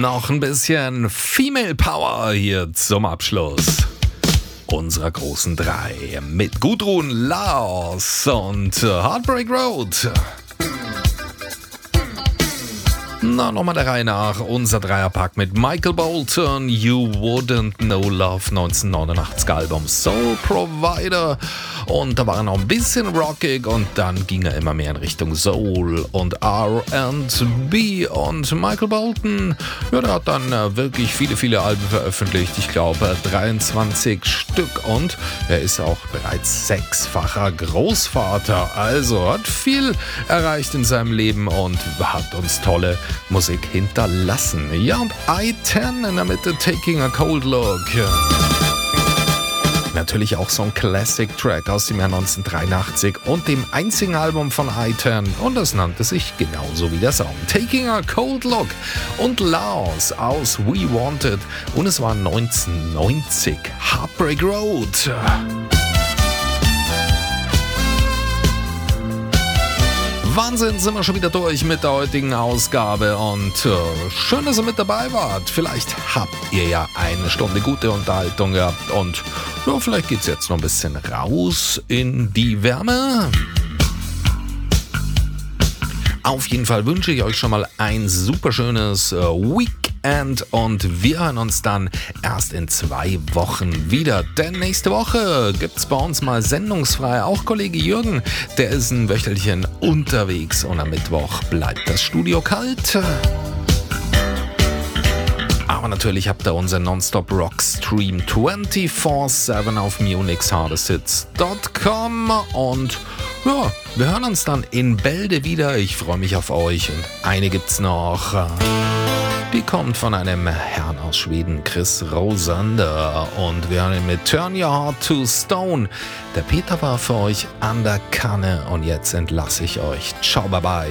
Noch ein bisschen Female Power hier zum Abschluss unserer großen 3 mit Gudrun, Lars und Heartbreak Road. Na, nochmal der Reihe nach. Unser Dreierpack mit Michael Bolton, You Wouldn't Know Love, 1989 Album Soul Provider. Und da war er noch ein bisschen rockig und dann ging er immer mehr in Richtung Soul und R&B. Und Michael Bolton, ja, der hat dann wirklich viele Alben veröffentlicht. Ich glaube 23 Stück und er ist auch bereits 6-facher Großvater. Also hat viel erreicht in seinem Leben und hat uns tolle Musik hinterlassen. Ja, und I-10 in der Mitte, Taking a Cold Look. Natürlich auch so ein Classic-Track aus dem Jahr 1983 und dem einzigen Album von I-10 und das nannte sich genauso wie der Song. Taking a Cold Look und Lars aus We Wanted und es war 1990 Heartbreak Road. Wahnsinn, sind wir schon wieder durch mit der heutigen Ausgabe und schön, dass ihr mit dabei wart. Vielleicht habt ihr ja eine Stunde gute Unterhaltung gehabt und ja, vielleicht geht's jetzt noch ein bisschen raus in die Wärme. Auf jeden Fall wünsche ich euch schon mal ein super schönes Weekend und wir hören uns dann erst in 2 Wochen wieder. Denn nächste Woche gibt's bei uns mal sendungsfrei. Auch Kollege Jürgen, der ist ein Wöchelchen unterwegs und am Mittwoch bleibt das Studio kalt. Aber natürlich habt ihr unseren Nonstop Rock Stream 24/7 auf munixhardesthits.com und ja, wir hören uns dann in Bälde wieder. Ich freue mich auf euch und eine gibt's noch. Die kommt von einem Herrn aus Schweden, Chris Rosander. Und wir hören ihn mit Turn Your Heart to Stone. Der Peter war für euch an der Kanne und jetzt entlasse ich euch. Ciao, bye bye.